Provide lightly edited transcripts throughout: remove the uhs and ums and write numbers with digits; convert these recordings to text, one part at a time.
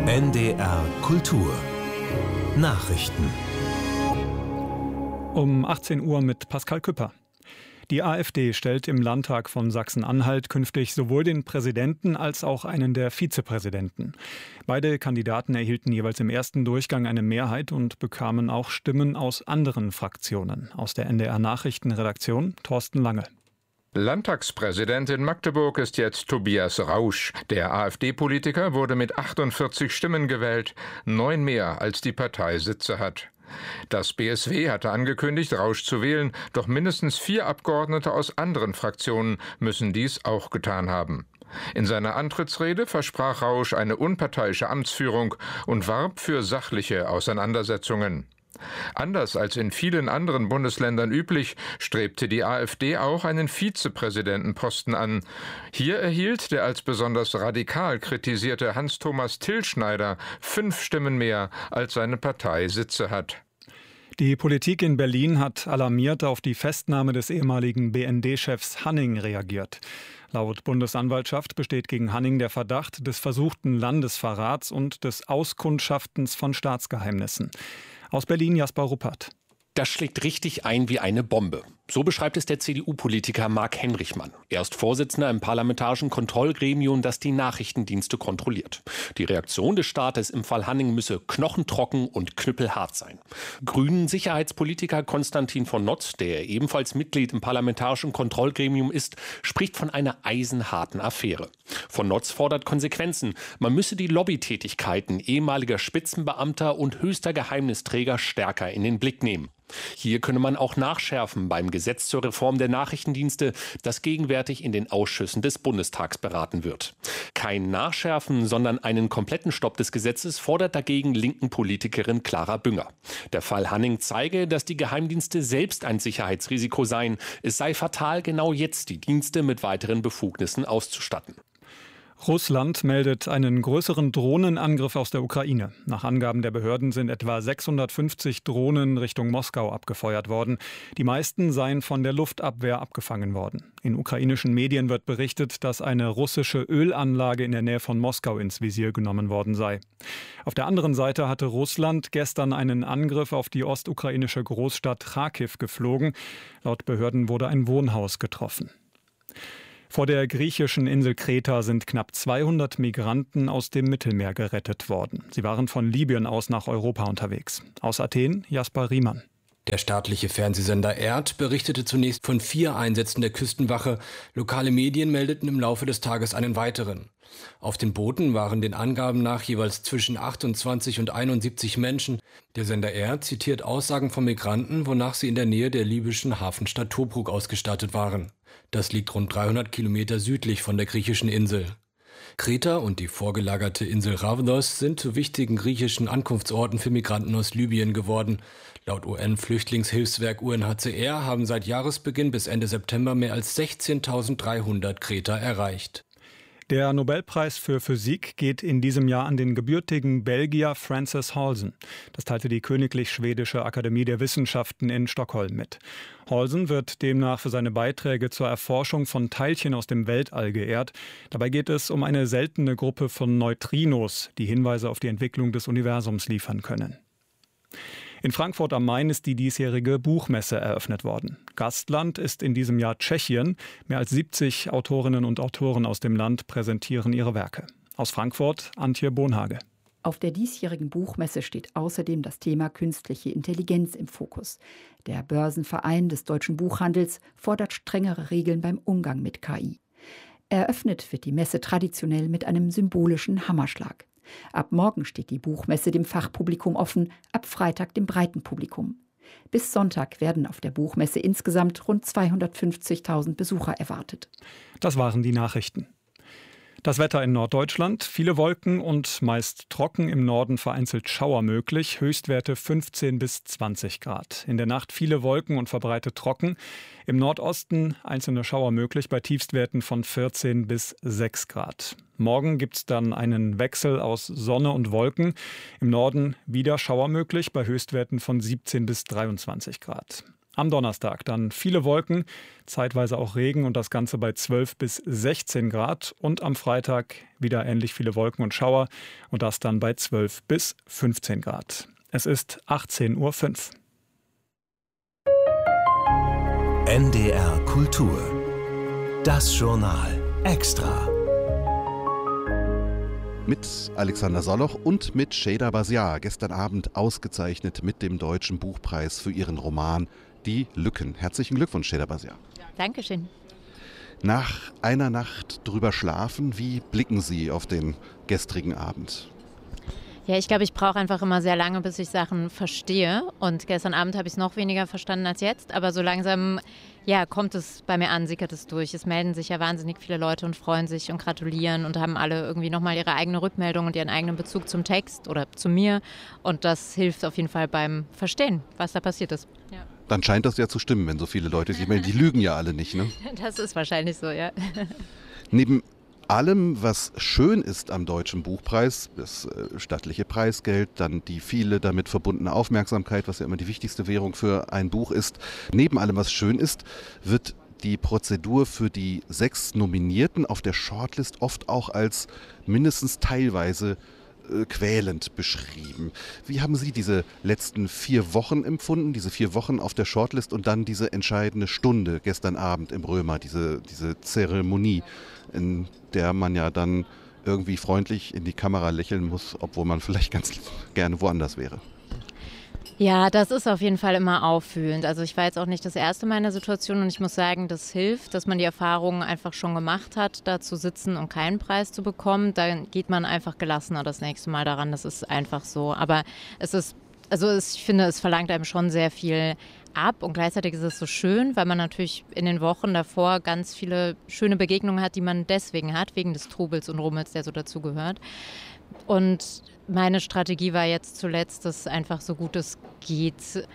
NDR Kultur Nachrichten um 18 Uhr mit Pascal Küpper. Die AfD stellt im Landtag von Sachsen-Anhalt künftig sowohl den Präsidenten als auch einen der Vizepräsidenten. Beide Kandidaten erhielten jeweils im ersten Durchgang eine Mehrheit und bekamen auch Stimmen aus anderen Fraktionen. Aus der NDR Nachrichtenredaktion Thorsten Lange. Landtagspräsident in Magdeburg ist jetzt Tobias Rausch. Der AfD-Politiker wurde mit 48 Stimmen gewählt, 9 mehr als die Partei Sitze hat. Das BSW hatte angekündigt, Rausch zu wählen, doch mindestens 4 Abgeordnete aus anderen Fraktionen müssen dies auch getan haben. In seiner Antrittsrede versprach Rausch eine unparteiische Amtsführung und warb für sachliche Auseinandersetzungen. Anders als in vielen anderen Bundesländern üblich, strebte die AfD auch einen Vizepräsidentenposten an. Hier erhielt der als besonders radikal kritisierte Hans-Thomas Tillschneider 5 Stimmen mehr, als seine Partei Sitze hat. Die Politik in Berlin hat alarmiert auf die Festnahme des ehemaligen BND-Chefs Hanning reagiert. Laut Bundesanwaltschaft besteht gegen Hanning der Verdacht des versuchten Landesverrats und des Auskundschaftens von Staatsgeheimnissen. Aus Berlin Jasper Ruppert. Das schlägt richtig ein wie eine Bombe. So beschreibt es der CDU-Politiker Marc Henrichmann. Er ist Vorsitzender im Parlamentarischen Kontrollgremium, das die Nachrichtendienste kontrolliert. Die Reaktion des Staates im Fall Hanning müsse knochentrocken und knüppelhart sein. Grünen-Sicherheitspolitiker Konstantin von Notz, der ebenfalls Mitglied im Parlamentarischen Kontrollgremium ist, spricht von einer eisenharten Affäre. Von Notz fordert Konsequenzen. Man müsse die Lobbytätigkeiten ehemaliger Spitzenbeamter und höchster Geheimnisträger stärker in den Blick nehmen. Hier könne man auch nachschärfen beim Gesetz zur Reform der Nachrichtendienste, das gegenwärtig in den Ausschüssen des Bundestags beraten wird. Kein Nachschärfen, sondern einen kompletten Stopp des Gesetzes fordert dagegen linken Politikerin Clara Bünger. Der Fall Hanning zeige, dass die Geheimdienste selbst ein Sicherheitsrisiko seien. Es sei fatal, genau jetzt die Dienste mit weiteren Befugnissen auszustatten. Russland meldet einen größeren Drohnenangriff aus der Ukraine. Nach Angaben der Behörden sind etwa 650 Drohnen Richtung Moskau abgefeuert worden. Die meisten seien von der Luftabwehr abgefangen worden. In ukrainischen Medien wird berichtet, dass eine russische Ölanlage in der Nähe von Moskau ins Visier genommen worden sei. Auf der anderen Seite hatte Russland gestern einen Angriff auf die ostukrainische Großstadt Charkiw geflogen. Laut Behörden wurde ein Wohnhaus getroffen. Vor der griechischen Insel Kreta sind knapp 200 Migranten aus dem Mittelmeer gerettet worden. Sie waren von Libyen aus nach Europa unterwegs. Aus Athen, Jasper Riemann. Der staatliche Fernsehsender ERD berichtete zunächst von 4 Einsätzen der Küstenwache. Lokale Medien meldeten im Laufe des Tages einen weiteren. Auf den Booten waren den Angaben nach jeweils zwischen 28 und 71 Menschen. Der Sender ERD zitiert Aussagen von Migranten, wonach sie in der Nähe der libyschen Hafenstadt Tobruk ausgestattet waren. Das liegt rund 300 Kilometer südlich von der griechischen Insel. Kreta und die vorgelagerte Insel Rhodos sind zu wichtigen griechischen Ankunftsorten für Migranten aus Libyen geworden. Laut UN-Flüchtlingshilfswerk UNHCR haben seit Jahresbeginn bis Ende September mehr als 16.300 Kreter erreicht. Der Nobelpreis für Physik geht in diesem Jahr an den gebürtigen Belgier Francis Halsen. Das teilte die Königlich Schwedische Akademie der Wissenschaften in Stockholm mit. Halsen wird demnach für seine Beiträge zur Erforschung von Teilchen aus dem Weltall geehrt. Dabei geht es um eine seltene Gruppe von Neutrinos, die Hinweise auf die Entwicklung des Universums liefern können. In Frankfurt am Main ist die diesjährige Buchmesse eröffnet worden. Gastland ist in diesem Jahr Tschechien. Mehr als 70 Autorinnen und Autoren aus dem Land präsentieren ihre Werke. Aus Frankfurt, Antje Bonhage. Auf der diesjährigen Buchmesse steht außerdem das Thema künstliche Intelligenz im Fokus. Der Börsenverein des deutschen Buchhandels fordert strengere Regeln beim Umgang mit KI. Eröffnet wird die Messe traditionell mit einem symbolischen Hammerschlag. Ab morgen steht die Buchmesse dem Fachpublikum offen, ab Freitag dem breiten Publikum. Bis Sonntag werden auf der Buchmesse insgesamt rund 250.000 Besucher erwartet. Das waren die Nachrichten. Das Wetter in Norddeutschland, viele Wolken und meist trocken, im Norden vereinzelt Schauer möglich, Höchstwerte 15 bis 20 Grad. In der Nacht viele Wolken und verbreitet trocken, im Nordosten einzelne Schauer möglich bei Tiefstwerten von 14 bis 6 Grad. Morgen gibt es dann einen Wechsel aus Sonne und Wolken, im Norden wieder Schauer möglich bei Höchstwerten von 17 bis 23 Grad. Am Donnerstag dann viele Wolken, zeitweise auch Regen und das Ganze bei 12 bis 16 Grad. Und am Freitag wieder ähnlich viele Wolken und Schauer und das dann bei 12 bis 15 Grad. Es ist 18:05 Uhr. NDR Kultur. Das Journal Extra. Mit Alexander Soloch und mit Şeyda Basiar, gestern Abend ausgezeichnet mit dem Deutschen Buchpreis für ihren Roman Die Lücken. Herzlichen Glückwunsch, Şeyda Basiar. Dankeschön. Nach einer Nacht drüber schlafen, wie blicken Sie auf den gestrigen Abend? Ja, ich glaube, ich brauche einfach immer sehr lange, bis ich Sachen verstehe. Und gestern Abend habe ich es noch weniger verstanden als jetzt. Aber so langsam kommt es bei mir an, sickert es durch. Es melden sich ja wahnsinnig viele Leute und freuen sich und gratulieren und haben alle irgendwie nochmal ihre eigene Rückmeldung und ihren eigenen Bezug zum Text oder zu mir. Und das hilft auf jeden Fall beim Verstehen, was da passiert ist. Ja. Dann scheint das ja zu stimmen, wenn so viele Leute sich melden. Die lügen ja alle nicht, ne? Das ist wahrscheinlich so, ja. Neben allem, was schön ist am Deutschen Buchpreis, das stattliche Preisgeld, dann die viele damit verbundene Aufmerksamkeit, was ja immer die wichtigste Währung für ein Buch ist. Neben allem, was schön ist, wird die Prozedur für die 6 Nominierten auf der Shortlist oft auch als mindestens teilweise quälend beschrieben. Wie haben Sie diese letzten 4 Wochen empfunden, diese 4 Wochen auf der Shortlist und dann diese entscheidende Stunde gestern Abend im Römer, diese Zeremonie, in der man ja dann irgendwie freundlich in die Kamera lächeln muss, obwohl man vielleicht ganz gerne woanders wäre? Ja, das ist auf jeden Fall immer auffühlend. Also ich war jetzt auch nicht das erste Mal in der Situation und ich muss sagen, das hilft, dass man die Erfahrungen einfach schon gemacht hat, da zu sitzen und keinen Preis zu bekommen. Dann geht man einfach gelassener das nächste Mal daran. Das ist einfach so. Aber ich finde, es verlangt einem schon sehr viel ab und gleichzeitig ist es so schön, weil man natürlich in den Wochen davor ganz viele schöne Begegnungen hat, die man deswegen hat, wegen des Trubels und Rummels, der so dazugehört. Und meine Strategie war jetzt zuletzt, das einfach so gut es geht,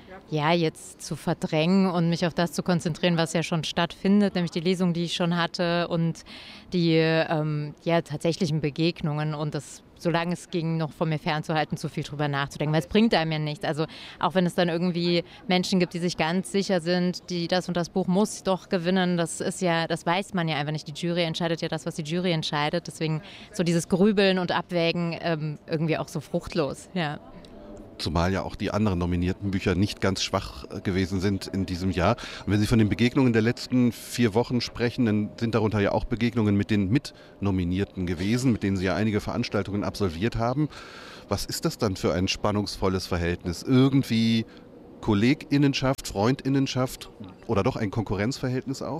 jetzt zu verdrängen und mich auf das zu konzentrieren, was ja schon stattfindet, nämlich die Lesung, die ich schon hatte und die tatsächlichen Begegnungen und das, solange es ging, noch von mir fernzuhalten, zu viel drüber nachzudenken, weil es bringt einem ja nichts. Also auch wenn es dann irgendwie Menschen gibt, die sich ganz sicher sind, die das und das Buch muss doch gewinnen, das weiß man ja einfach nicht. Die Jury entscheidet ja das, was die Jury entscheidet. Deswegen so dieses Grübeln und Abwägen irgendwie auch so fruchtlos, ja. Zumal ja auch die anderen nominierten Bücher nicht ganz schwach gewesen sind in diesem Jahr. Und wenn Sie von den Begegnungen der letzten 4 Wochen sprechen, dann sind darunter ja auch Begegnungen mit den Mitnominierten gewesen, mit denen Sie ja einige Veranstaltungen absolviert haben. Was ist das dann für ein spannungsvolles Verhältnis? Irgendwie KollegInnenschaft, FreundInnenschaft oder doch ein Konkurrenzverhältnis auch?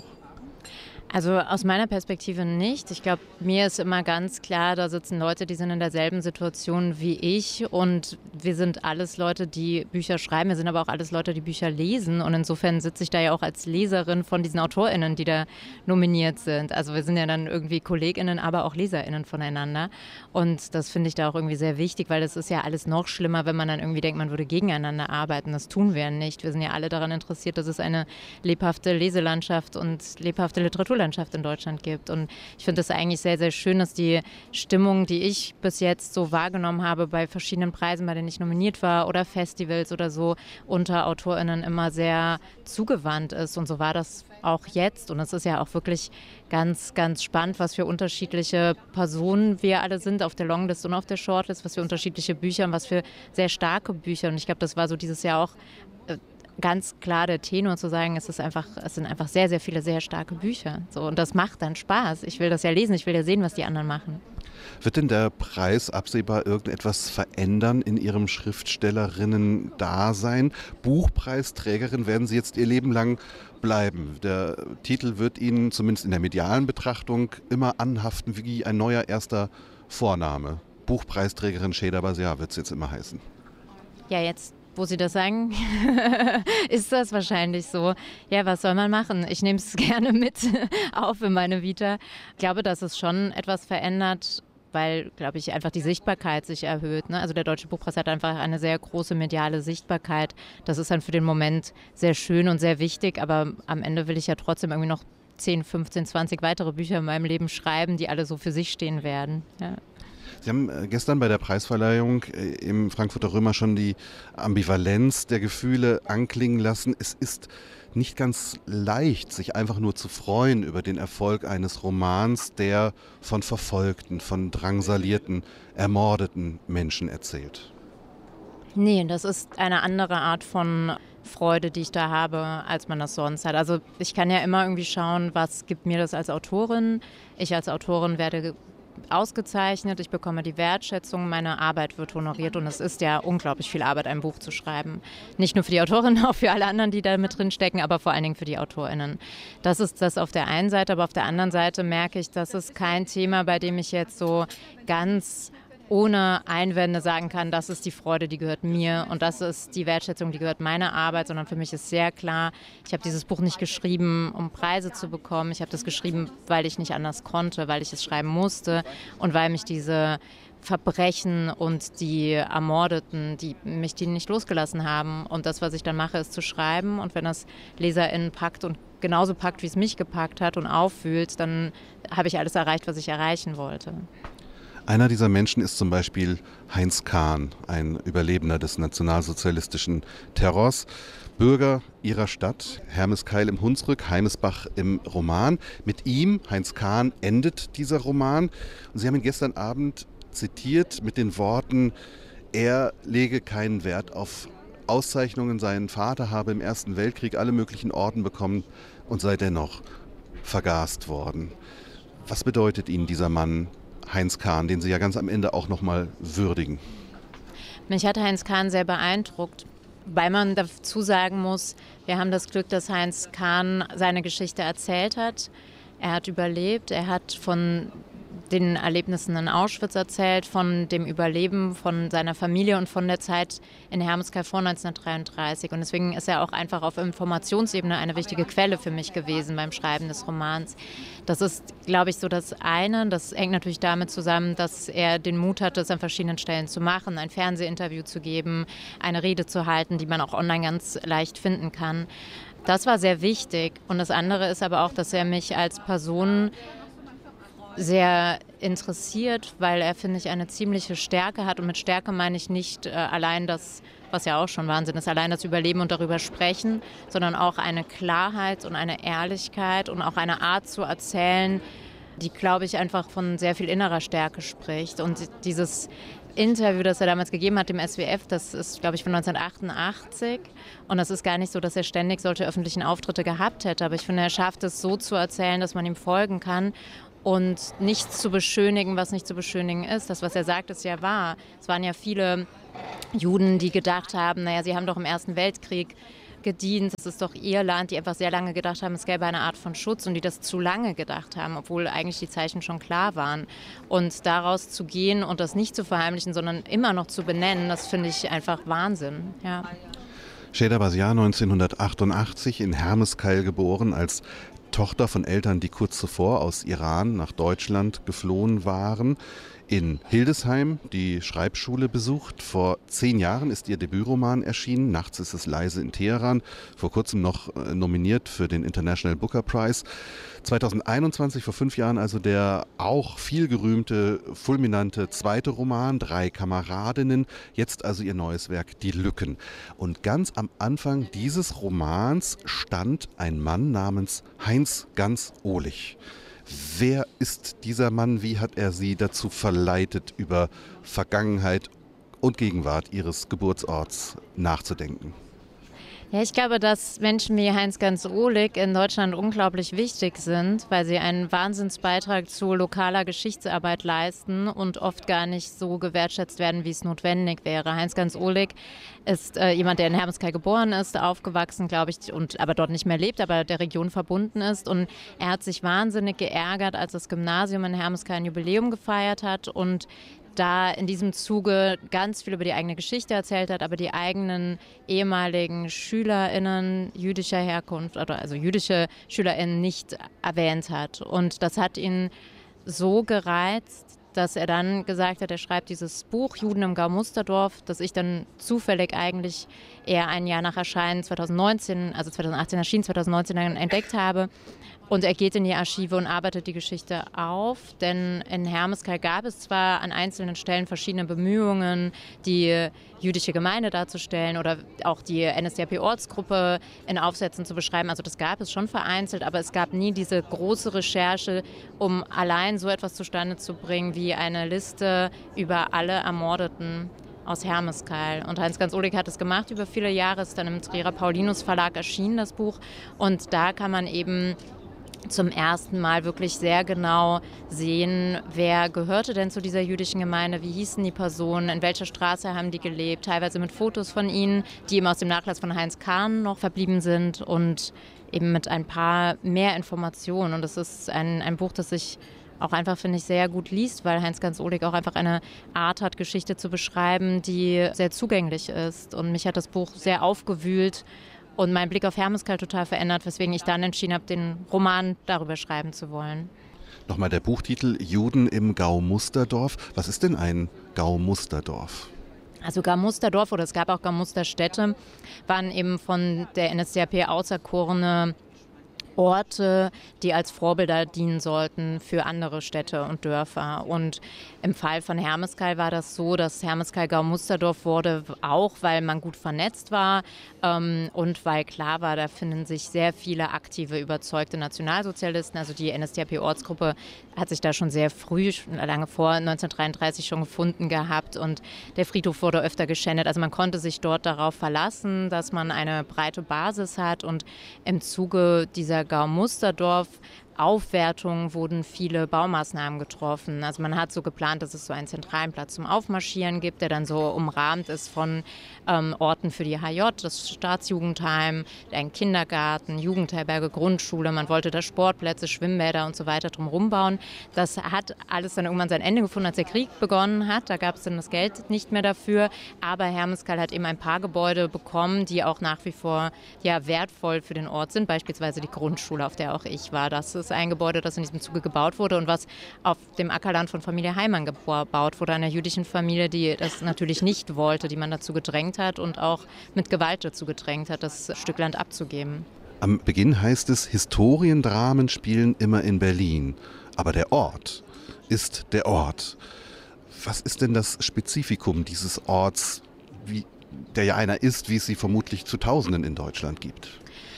Also aus meiner Perspektive nicht. Ich glaube, mir ist immer ganz klar, da sitzen Leute, die sind in derselben Situation wie ich und wir sind alles Leute, die Bücher schreiben, wir sind aber auch alles Leute, die Bücher lesen und insofern sitze ich da ja auch als Leserin von diesen AutorInnen, die da nominiert sind. Also wir sind ja dann irgendwie KollegInnen, aber auch LeserInnen voneinander und das finde ich da auch irgendwie sehr wichtig, weil das ist ja alles noch schlimmer, wenn man dann irgendwie denkt, man würde gegeneinander arbeiten. Das tun wir nicht. Wir sind ja alle daran interessiert, dass es eine lebhafte Leselandschaft und lebhafte Literaturlandschaft in Deutschland gibt. Und ich finde es eigentlich sehr, sehr schön, dass die Stimmung, die ich bis jetzt so wahrgenommen habe bei verschiedenen Preisen, bei denen ich nominiert war oder Festivals oder so, unter AutorInnen immer sehr zugewandt ist. Und so war das auch jetzt. Und es ist ja auch wirklich ganz, ganz spannend, was für unterschiedliche Personen wir alle sind auf der Longlist und auf der Shortlist, was für unterschiedliche Bücher und was für sehr starke Bücher. Und ich glaube, das war so dieses Jahr auch ganz klar der Tenor zu sagen, es sind einfach sehr, sehr viele sehr starke Bücher. So, und das macht dann Spaß. Ich will das ja lesen, ich will ja sehen, was die anderen machen. Wird denn der Preis absehbar irgendetwas verändern in Ihrem Schriftstellerinnen-Dasein? Buchpreisträgerin werden Sie jetzt Ihr Leben lang bleiben. Der Titel wird Ihnen zumindest in der medialen Betrachtung immer anhaften wie ein neuer erster Vorname. Buchpreisträgerin Şeyda Basiar wird es jetzt immer heißen. Ja, jetzt wo Sie das sagen, ist das wahrscheinlich so. Ja, was soll man machen? Ich nehme es gerne mit auf in meine Vita. Ich glaube, dass es schon etwas verändert, weil, glaube ich, einfach die Sichtbarkeit sich erhöht. Ne? Also der Deutsche Buchpreis hat einfach eine sehr große mediale Sichtbarkeit. Das ist dann für den Moment sehr schön und sehr wichtig, aber am Ende will ich ja trotzdem irgendwie noch 10, 15, 20 weitere Bücher in meinem Leben schreiben, die alle so für sich stehen werden. Ja. Sie haben gestern bei der Preisverleihung im Frankfurter Römer schon die Ambivalenz der Gefühle anklingen lassen. Es ist nicht ganz leicht, sich einfach nur zu freuen über den Erfolg eines Romans, der von verfolgten, von drangsalierten, ermordeten Menschen erzählt. Nee, das ist eine andere Art von Freude, die ich da habe, als man das sonst hat. Also ich kann ja immer irgendwie schauen, was gibt mir das als Autorin. Ich als Autorin werde ausgezeichnet, ich bekomme die Wertschätzung, meine Arbeit wird honoriert und es ist ja unglaublich viel Arbeit, ein Buch zu schreiben. Nicht nur für die Autorin, auch für alle anderen, die da mit drin stecken, aber vor allen Dingen für die AutorInnen. Das ist das auf der einen Seite, aber auf der anderen Seite merke ich, das ist kein Thema, bei dem ich jetzt so ganz ohne Einwände sagen kann, das ist die Freude, die gehört mir und das ist die Wertschätzung, die gehört meiner Arbeit, sondern für mich ist sehr klar, ich habe dieses Buch nicht geschrieben, um Preise zu bekommen. Ich habe das geschrieben, weil ich nicht anders konnte, weil ich es schreiben musste und weil mich diese Verbrechen und die Ermordeten, die nicht losgelassen haben. Und das, was ich dann mache, ist zu schreiben. Und wenn das LeserInnen packt und genauso packt, wie es mich gepackt hat und auffühlt, dann habe ich alles erreicht, was ich erreichen wollte. Einer dieser Menschen ist zum Beispiel Heinz Kahn, ein Überlebender des nationalsozialistischen Terrors, Bürger ihrer Stadt, Hermeskeil im Hunsrück, Heimesbach im Roman. Mit ihm, Heinz Kahn, endet dieser Roman. Und Sie haben ihn gestern Abend zitiert mit den Worten, er lege keinen Wert auf Auszeichnungen. Sein Vater habe im Ersten Weltkrieg alle möglichen Orden bekommen und sei dennoch vergast worden. Was bedeutet Ihnen dieser Mann, Heinz Kahn, den Sie ja ganz am Ende auch nochmal würdigen? Mich hat Heinz Kahn sehr beeindruckt, weil man dazu sagen muss, wir haben das Glück, dass Heinz Kahn seine Geschichte erzählt hat. Er hat überlebt, er hat von den Erlebnissen in Auschwitz erzählt, von dem Überleben von seiner Familie und von der Zeit in Hermeskeil vor 1933. Und deswegen ist er auch einfach auf Informationsebene eine wichtige Quelle für mich gewesen beim Schreiben des Romans. Das ist, glaube ich, so das eine. Das hängt natürlich damit zusammen, dass er den Mut hatte, es an verschiedenen Stellen zu machen, ein Fernsehinterview zu geben, eine Rede zu halten, die man auch online ganz leicht finden kann. Das war sehr wichtig. Und das andere ist aber auch, dass er mich als Person sehr interessiert, weil er, finde ich, eine ziemliche Stärke hat. Und mit Stärke meine ich nicht allein das, was ja auch schon Wahnsinn ist, allein das Überleben und darüber sprechen, sondern auch eine Klarheit und eine Ehrlichkeit und auch eine Art zu erzählen, die, glaube ich, einfach von sehr viel innerer Stärke spricht. Und dieses Interview, das er damals gegeben hat, dem SWF, das ist, glaube ich, von 1988. Und das ist gar nicht so, dass er ständig solche öffentlichen Auftritte gehabt hätte. Aber ich finde, er schafft es so zu erzählen, dass man ihm folgen kann. Und nichts zu beschönigen, was nicht zu beschönigen ist. Das, was er sagt, ist ja wahr. Es waren ja viele Juden, die gedacht haben, naja, sie haben doch im Ersten Weltkrieg gedient, das ist doch ihr Land, die einfach sehr lange gedacht haben, es gäbe eine Art von Schutz und die das zu lange gedacht haben, obwohl eigentlich die Zeichen schon klar waren. Und daraus zu gehen und das nicht zu verheimlichen, sondern immer noch zu benennen, das finde ich einfach Wahnsinn. Ja. Şeyda Basiar, 1988 in Hermeskeil geboren, als Tochter von Eltern, die kurz zuvor aus Iran nach Deutschland geflohen waren, in Hildesheim die Schreibschule besucht. Vor 10 Jahren ist ihr Debütroman erschienen, Nachts ist es leise in Teheran, vor kurzem noch nominiert für den International Booker Prize. 2021, vor 5 Jahren, also der auch viel gerühmte, fulminante zweite Roman, 3 Kameradinnen, jetzt also ihr neues Werk, Die Lücken. Und ganz am Anfang dieses Romans stand ein Mann namens Heinz Ganz Ohlig. Wer ist dieser Mann? Wie hat er Sie dazu verleitet, über Vergangenheit und Gegenwart Ihres Geburtsorts nachzudenken? Ja, ich glaube, dass Menschen wie Heinz Ganz Ohlig in Deutschland unglaublich wichtig sind, weil sie einen Wahnsinnsbeitrag zu lokaler Geschichtsarbeit leisten und oft gar nicht so gewertschätzt werden, wie es notwendig wäre. Heinz Ganz Ohlig ist jemand, der in Hermeskeil geboren ist, aufgewachsen, glaube ich, aber dort nicht mehr lebt, aber der Region verbunden ist. Und er hat sich wahnsinnig geärgert, als das Gymnasium in Hermeskeil ein Jubiläum gefeiert hat und da in diesem Zuge ganz viel über die eigene Geschichte erzählt hat, aber die eigenen ehemaligen SchülerInnen jüdischer Herkunft, also jüdische SchülerInnen nicht erwähnt hat. Und das hat ihn so gereizt, dass er dann gesagt hat, er schreibt dieses Buch Juden im Gau Musterdorf, das ich dann zufällig eigentlich eher ein Jahr nach Erscheinen 2019, also 2018 erschien, 2019 dann entdeckt habe. Und er geht in die Archive und arbeitet die Geschichte auf, denn in Hermeskeil gab es zwar an einzelnen Stellen verschiedene Bemühungen, die jüdische Gemeinde darzustellen oder auch die NSDAP-Ortsgruppe in Aufsätzen zu beschreiben. Also das gab es schon vereinzelt, aber es gab nie diese große Recherche, um allein so etwas zustande zu bringen wie eine Liste über alle Ermordeten aus Hermeskeil. Und Heinz-Ganz Ohlig hat es gemacht über viele Jahre, ist dann im Trierer Paulinus Verlag erschienen, das Buch. Und da kann man eben zum ersten Mal wirklich sehr genau sehen, wer gehörte denn zu dieser jüdischen Gemeinde, wie hießen die Personen, in welcher Straße haben die gelebt, teilweise mit Fotos von ihnen, die eben aus dem Nachlass von Heinz Kahn noch verblieben sind und eben mit ein paar mehr Informationen. Und das ist ein Buch, das sich auch einfach, finde ich, sehr gut liest, weil Heinz-Ganz Ohlig auch einfach eine Art hat, Geschichte zu beschreiben, die sehr zugänglich ist. Und mich hat das Buch sehr aufgewühlt und meinen Blick auf Hermeskeil total verändert, weswegen ich dann entschieden habe, den Roman darüber schreiben zu wollen. Nochmal der Buchtitel Juden im Gau Musterdorf. Was ist denn ein Gau Musterdorf? Also Gau Musterdorf oder es gab auch Gau Musterstädte, waren eben von der NSDAP auserkorene Orte, die als Vorbilder dienen sollten für andere Städte und Dörfer. Und im Fall von Hermeskeil war das so, dass Hermeskeil Gau Musterdorf wurde, auch weil man gut vernetzt war und weil klar war, da finden sich sehr viele aktive, überzeugte Nationalsozialisten. Also die NSDAP-Ortsgruppe hat sich da schon sehr früh, lange vor 1933 schon gefunden gehabt und der Friedhof wurde öfter geschändet. Also man konnte sich dort darauf verlassen, dass man eine breite Basis hat und im Zuge dieser Gau Musterdorf Aufwertung wurden viele Baumaßnahmen getroffen. Also man hat so geplant, dass es so einen zentralen Platz zum Aufmarschieren gibt, der dann so umrahmt ist von Orten für die HJ, das Staatsjugendheim, ein Kindergarten, Jugendherberge, Grundschule. Man wollte da Sportplätze, Schwimmbäder und so weiter drumherum bauen. Das hat alles dann irgendwann sein Ende gefunden, als der Krieg begonnen hat. Da gab es dann das Geld nicht mehr dafür. Aber Hermeskeil hat eben ein paar Gebäude bekommen, die auch nach wie vor wertvoll für den Ort sind. Beispielsweise die Grundschule, auf der auch ich war. Das ist ein Gebäude, das in diesem Zuge gebaut wurde und was auf dem Ackerland von Familie Heimann gebaut wurde, einer jüdischen Familie, die das natürlich nicht wollte, die man dazu gedrängt hat und auch mit Gewalt dazu gedrängt hat, das Stück Land abzugeben. Am Beginn heißt es, Historiendramen spielen immer in Berlin, aber der Ort ist der Ort. Was ist denn das Spezifikum dieses Orts, der ja einer ist, wie es sie vermutlich zu Tausenden in Deutschland gibt?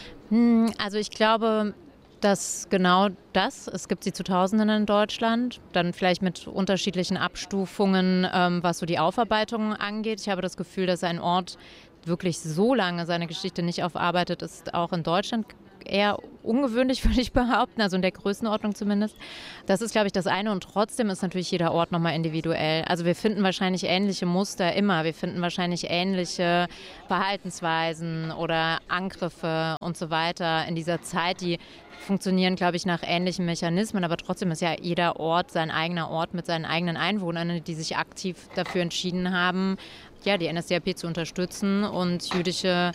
Also ich glaube, dass genau das, es gibt sie zu Tausenden in Deutschland, dann vielleicht mit unterschiedlichen Abstufungen, was so die Aufarbeitung angeht. Ich habe das Gefühl, dass ein Ort wirklich so lange seine Geschichte nicht aufarbeitet, ist auch in Deutschland eher ungewöhnlich, würde ich behaupten, also in der Größenordnung zumindest. Das ist, glaube ich, das eine und trotzdem ist natürlich jeder Ort nochmal individuell. Also wir finden wahrscheinlich ähnliche Muster immer, wir finden wahrscheinlich ähnliche Verhaltensweisen oder Angriffe und so weiter in dieser Zeit, die funktionieren, glaube ich, nach ähnlichen Mechanismen, aber trotzdem ist ja jeder Ort sein eigener Ort mit seinen eigenen Einwohnern, die sich aktiv dafür entschieden haben, die NSDAP zu unterstützen und jüdische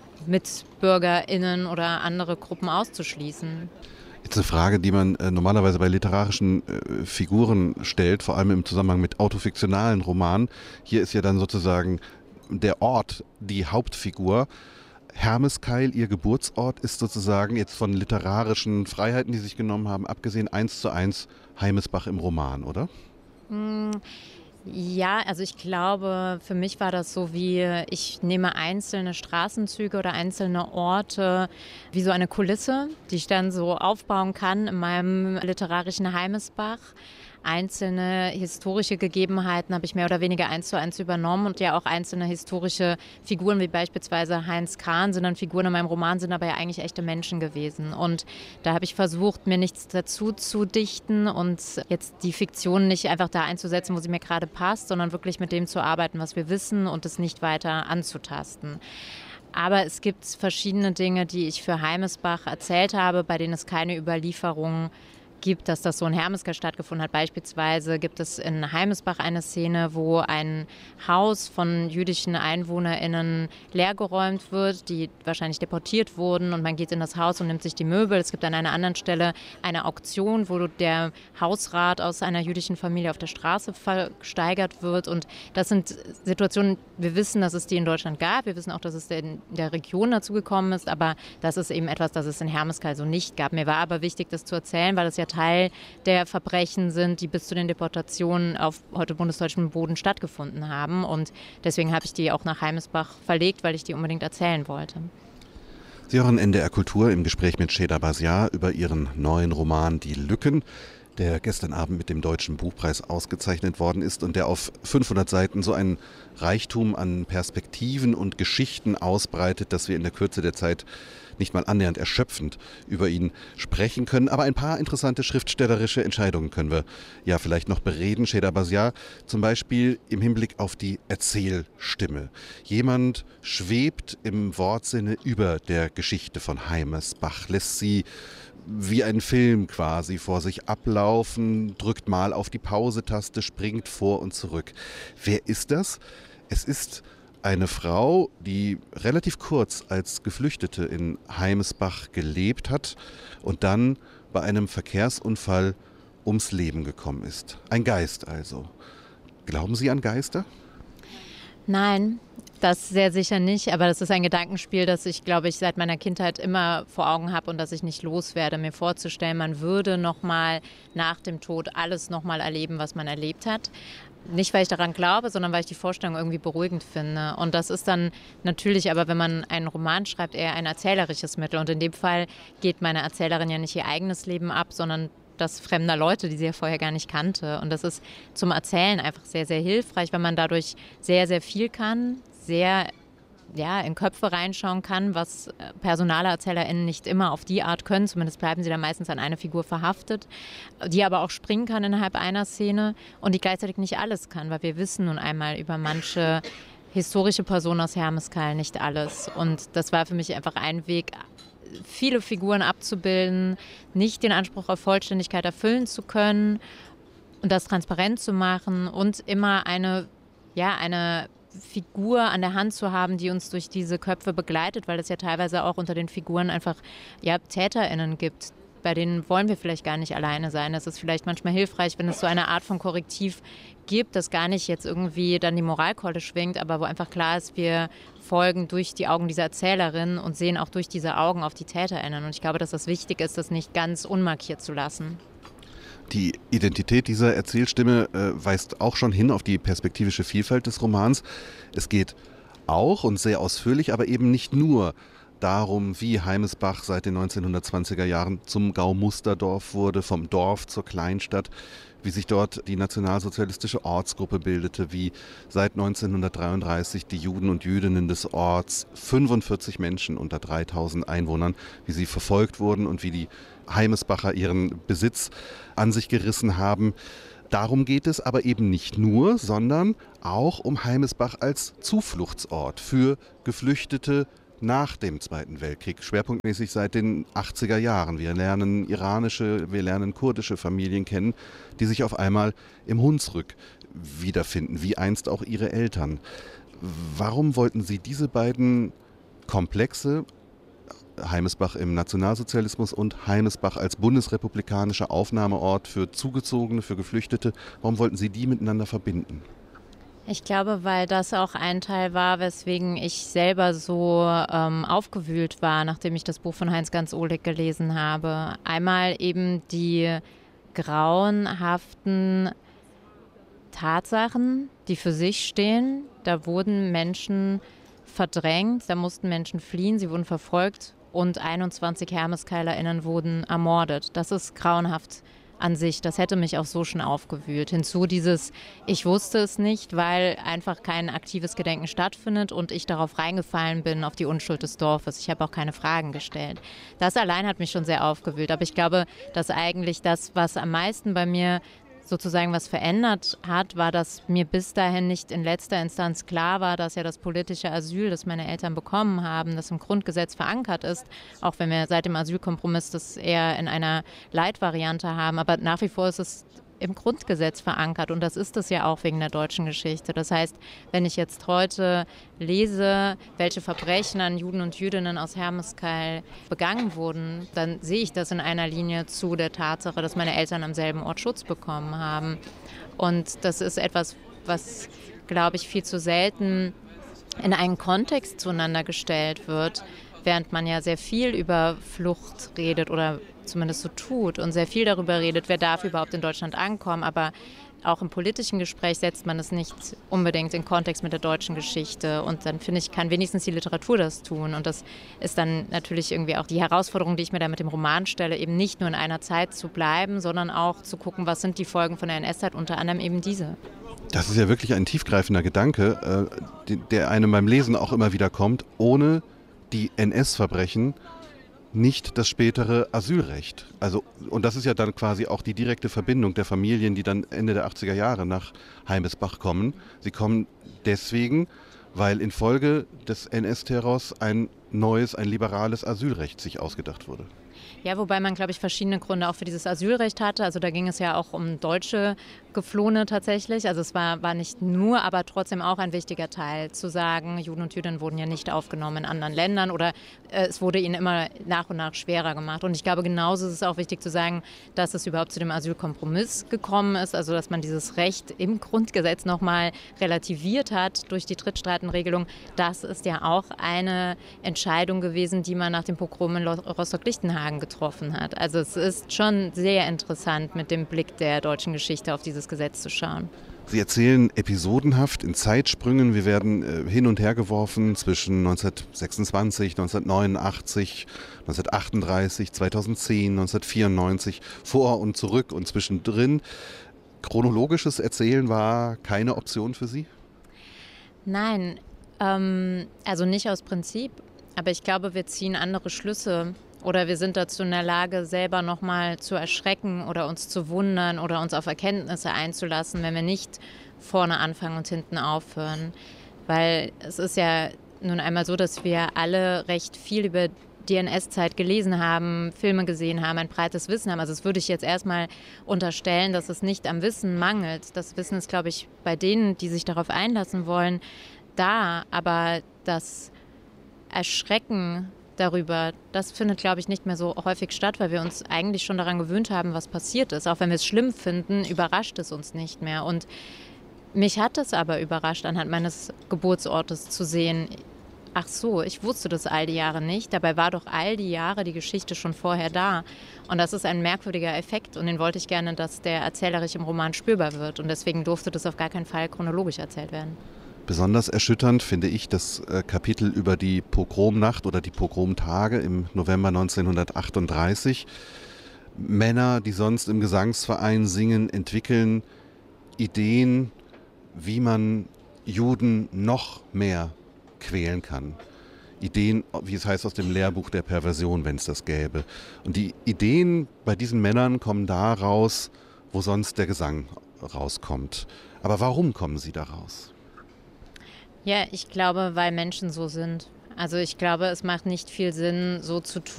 MitbürgerInnen oder andere Gruppen auszuschließen. Jetzt eine Frage, die man normalerweise bei literarischen Figuren stellt, vor allem im Zusammenhang mit autofiktionalen Romanen. Hier ist ja dann sozusagen der Ort die Hauptfigur. Hermeskeil, ihr Geburtsort, ist sozusagen jetzt von literarischen Freiheiten, die sie sich genommen haben, abgesehen 1:1 Heimesbach im Roman, oder? Ja, also ich glaube, für mich war das so wie, ich nehme einzelne Straßenzüge oder einzelne Orte wie so eine Kulisse, die ich dann so aufbauen kann in meinem literarischen Heimesbach. Einzelne historische Gegebenheiten habe ich mehr oder weniger 1:1 übernommen und ja auch einzelne historische Figuren wie beispielsweise Heinz Kahn sind dann Figuren in meinem Roman, sind aber ja eigentlich echte Menschen gewesen. Und da habe ich versucht, mir nichts dazu zu dichten und jetzt die Fiktion nicht einfach da einzusetzen, wo sie mir gerade passt, sondern wirklich mit dem zu arbeiten, was wir wissen und es nicht weiter anzutasten. Aber es gibt verschiedene Dinge, die ich für Heimesbach erzählt habe, bei denen es keine Überlieferung gibt, dass das so in Hermeskeil stattgefunden hat. Beispielsweise gibt es in Heimesbach eine Szene, wo ein Haus von jüdischen EinwohnerInnen leergeräumt wird, die wahrscheinlich deportiert wurden, und man geht in das Haus und nimmt sich die Möbel. Es gibt an einer anderen Stelle eine Auktion, wo der Hausrat aus einer jüdischen Familie auf der Straße versteigert wird, und das sind Situationen, wir wissen, dass es die in Deutschland gab, wir wissen auch, dass es in der Region dazu gekommen ist, aber das ist eben etwas, das es in Hermeskeil so nicht gab. Mir war aber wichtig, das zu erzählen, weil es ja Teil der Verbrechen sind, die bis zu den Deportationen auf heute bundesdeutschem Boden stattgefunden haben. Und deswegen habe ich die auch nach Heimesbach verlegt, weil ich die unbedingt erzählen wollte. Sie hören NDR Kultur im Gespräch mit Sheda Basiar über ihren neuen Roman Die Lücken, der gestern Abend mit dem Deutschen Buchpreis ausgezeichnet worden ist und der auf 500 Seiten so einen Reichtum an Perspektiven und Geschichten ausbreitet, dass wir in der Kürze der Zeit nicht mal annähernd erschöpfend über ihn sprechen können. Aber ein paar interessante schriftstellerische Entscheidungen können wir ja vielleicht noch bereden. Sheda Basiar, zum Beispiel im Hinblick auf die Erzählstimme. Jemand schwebt im Wortsinne über der Geschichte von Heimesbach, lässt sie wie ein Film quasi vor sich ablaufen, drückt mal auf die Pause-Taste, springt vor und zurück. Wer ist das? Es ist eine Frau, die relativ kurz als Geflüchtete in Heimesbach gelebt hat und dann bei einem Verkehrsunfall ums Leben gekommen ist. Ein Geist also. Glauben Sie an Geister? Nein, das sehr sicher nicht, aber das ist ein Gedankenspiel, das ich, glaube ich, seit meiner Kindheit immer vor Augen habe und das ich nicht loswerde, mir vorzustellen, man würde nochmal nach dem Tod alles nochmal erleben, was man erlebt hat. Nicht, weil ich daran glaube, sondern weil ich die Vorstellung irgendwie beruhigend finde. Und das ist dann natürlich aber, wenn man einen Roman schreibt, eher ein erzählerisches Mittel. Und in dem Fall geht meine Erzählerin ja nicht ihr eigenes Leben ab, sondern das fremder Leute, die sie ja vorher gar nicht kannte. Und das ist zum Erzählen einfach sehr, sehr hilfreich, weil man dadurch sehr, sehr viel kann, sehr in Köpfe reinschauen kann, was personale ErzählerInnen nicht immer auf die Art können. Zumindest bleiben sie dann meistens an eine Figur verhaftet, die aber auch springen kann innerhalb einer Szene und die gleichzeitig nicht alles kann, weil wir wissen nun einmal über manche historische Personen aus Hermeskeil nicht alles. Und das war für mich einfach ein Weg, viele Figuren abzubilden, nicht den Anspruch auf Vollständigkeit erfüllen zu können und das transparent zu machen und immer eine Figur an der Hand zu haben, die uns durch diese Köpfe begleitet, weil es ja teilweise auch unter den Figuren einfach TäterInnen gibt. Bei denen wollen wir vielleicht gar nicht alleine sein. Es ist vielleicht manchmal hilfreich, wenn es so eine Art von Korrektiv gibt, das gar nicht jetzt irgendwie dann die Moralkeule schwingt, aber wo einfach klar ist, wir folgen durch die Augen dieser Erzählerin und sehen auch durch diese Augen auf die TäterInnen. Und ich glaube, dass das wichtig ist, das nicht ganz unmarkiert zu lassen. Die Identität dieser Erzählstimme weist auch schon hin auf die perspektivische Vielfalt des Romans. Es geht auch und sehr ausführlich, aber eben nicht nur darum, wie Heimesbach seit den 1920er Jahren zum Gaumusterdorf wurde, vom Dorf zur Kleinstadt, wie sich dort die nationalsozialistische Ortsgruppe bildete, wie seit 1933 die Juden und Jüdinnen des Orts, 45 Menschen unter 3000 Einwohnern, wie sie verfolgt wurden und wie die Heimesbacher ihren Besitz an sich gerissen haben. Darum geht es aber eben nicht nur, sondern auch um Heimesbach als Zufluchtsort für Geflüchtete nach dem Zweiten Weltkrieg, schwerpunktmäßig seit den 80er Jahren. Wir lernen kurdische Familien kennen, die sich auf einmal im Hunsrück wiederfinden, wie einst auch ihre Eltern. Warum wollten Sie diese beiden Komplexe, Heimesbach im Nationalsozialismus und Heimesbach als bundesrepublikanischer Aufnahmeort für Zugezogene, für Geflüchtete, warum wollten Sie die miteinander verbinden? Ich glaube, weil das auch ein Teil war, weswegen ich selber so aufgewühlt war, nachdem ich das Buch von Heinz-Ganz Ohlig gelesen habe. Einmal eben die grauenhaften Tatsachen, die für sich stehen. Da wurden Menschen verdrängt, da mussten Menschen fliehen, sie wurden verfolgt und 21 HermeskeilerInnen wurden ermordet. Das ist grauenhaft an sich, das hätte mich auch so schon aufgewühlt. Hinzu dieses, ich wusste es nicht, weil einfach kein aktives Gedenken stattfindet und ich darauf reingefallen bin, auf die Unschuld des Dorfes. Ich habe auch keine Fragen gestellt. Das allein hat mich schon sehr aufgewühlt, aber ich glaube, dass eigentlich das, was am meisten bei mir sozusagen was verändert hat, war, dass mir bis dahin nicht in letzter Instanz klar war, dass ja das politische Asyl, das meine Eltern bekommen haben, das im Grundgesetz verankert ist, auch wenn wir seit dem Asylkompromiss das eher in einer Leitvariante haben, aber nach wie vor ist es im Grundgesetz verankert und das ist es ja auch wegen der deutschen Geschichte. Das heißt, wenn ich jetzt heute lese, welche Verbrechen an Juden und Jüdinnen aus Hermeskeil begangen wurden, dann sehe ich das in einer Linie zu der Tatsache, dass meine Eltern am selben Ort Schutz bekommen haben. Und das ist etwas, was, glaube ich, viel zu selten in einen Kontext zueinander gestellt wird, während man ja sehr viel über Flucht redet oder zumindest so tut und sehr viel darüber redet, wer darf überhaupt in Deutschland ankommen. Aber auch im politischen Gespräch setzt man es nicht unbedingt in Kontext mit der deutschen Geschichte. Und dann, finde ich, kann wenigstens die Literatur das tun. Und das ist dann natürlich irgendwie auch die Herausforderung, die ich mir da mit dem Roman stelle, eben nicht nur in einer Zeit zu bleiben, sondern auch zu gucken, was sind die Folgen von der NS-Zeit, unter anderem eben diese. Das ist ja wirklich ein tiefgreifender Gedanke, der einem beim Lesen auch immer wieder kommt. Ohne die NS-Verbrechen nicht das spätere Asylrecht. Also, und das ist ja dann quasi auch die direkte Verbindung der Familien, die dann Ende der 80er Jahre nach Heimesbach kommen. Sie kommen deswegen, weil infolge des NS-Terrors ein neues, ein liberales Asylrecht sich ausgedacht wurde. Ja, wobei man, glaube ich, verschiedene Gründe auch für dieses Asylrecht hatte. Also da ging es ja auch um deutsche Geflohene tatsächlich. Also es war nicht nur, aber trotzdem auch ein wichtiger Teil zu sagen, Juden und Jüdinnen wurden ja nicht aufgenommen in anderen Ländern oder es wurde ihnen immer nach und nach schwerer gemacht. Und ich glaube, genauso ist es auch wichtig zu sagen, dass es überhaupt zu dem Asylkompromiss gekommen ist. Also dass man dieses Recht im Grundgesetz nochmal relativiert hat durch die Drittstaatenregelung. Das ist ja auch eine Entscheidung gewesen, die man nach dem Pogrom in Rostock-Lichtenhagen getroffen hat. Also es ist schon sehr interessant, mit dem Blick der deutschen Geschichte auf dieses Gesetz zu schauen. Sie erzählen episodenhaft in Zeitsprüngen. Wir werden hin und her geworfen zwischen 1926, 1989, 1938, 2010, 1994, vor und zurück und zwischendrin. Chronologisches Erzählen war keine Option für Sie? Nein, also nicht aus Prinzip. Aber ich glaube, wir ziehen andere Schlüsse. Oder wir sind dazu in der Lage, selber nochmal zu erschrecken oder uns zu wundern oder uns auf Erkenntnisse einzulassen, wenn wir nicht vorne anfangen und hinten aufhören. Weil es ist ja nun einmal so, dass wir alle recht viel über die NS-Zeit gelesen haben, Filme gesehen haben, ein breites Wissen haben. Also das würde ich jetzt erstmal unterstellen, dass es nicht am Wissen mangelt. Das Wissen ist, glaube ich, bei denen, die sich darauf einlassen wollen, da. Aber das Erschrecken darüber, das findet, glaube ich, nicht mehr so häufig statt, weil wir uns eigentlich schon daran gewöhnt haben, was passiert ist. Auch wenn wir es schlimm finden, überrascht es uns nicht mehr. Und mich hat es aber überrascht, anhand meines Geburtsortes zu sehen, ach so, ich wusste das all die Jahre nicht. Dabei war doch all die Jahre die Geschichte schon vorher da. Und das ist ein merkwürdiger Effekt und den wollte ich gerne, dass der erzählerisch im Roman spürbar wird. Und deswegen durfte das auf gar keinen Fall chronologisch erzählt werden. Besonders erschütternd finde ich das Kapitel über die Pogromnacht oder die Pogromtage im November 1938. Männer, die sonst im Gesangsverein singen, entwickeln Ideen, wie man Juden noch mehr quälen kann. Ideen, wie es heißt, aus dem Lehrbuch der Perversion, wenn es das gäbe. Und die Ideen bei diesen Männern kommen da raus, wo sonst der Gesang rauskommt. Aber warum kommen sie da raus? Ja, ich glaube, weil Menschen so sind. Also ich glaube, es macht nicht viel Sinn, so zu